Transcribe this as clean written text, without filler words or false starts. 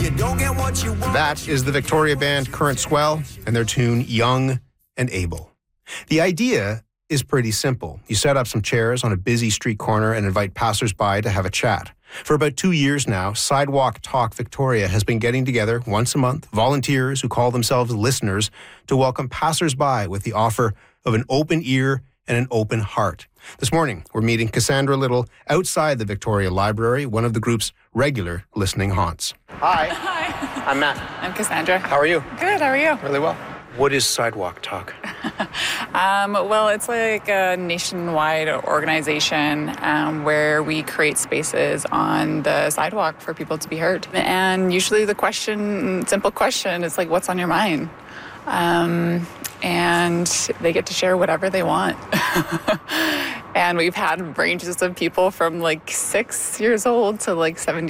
You don't get what you want. That is the Victoria band Current Swell and their tune Young and Able. The idea is pretty simple. You set up some chairs on a busy street corner and invite passersby to have a chat. For about 2 years now, Sidewalk Talk Victoria has been getting together once a month, volunteers who call themselves listeners, to welcome passersby with the offer of an open ear and an open heart. This morning, we're meeting Cassandra Little outside the Victoria Library, one of the group's regular listening haunts. Hi. Hi. I'm Matt. I'm Cassandra. How are you? Good, how are you? Really well. What is Sidewalk Talk? Well, it's like a nationwide organization where we create spaces on the sidewalk for people to be heard. And usually the simple question is like, what's on your mind? And they get to share whatever they want. And we've had ranges of people from like 6 years old to like 70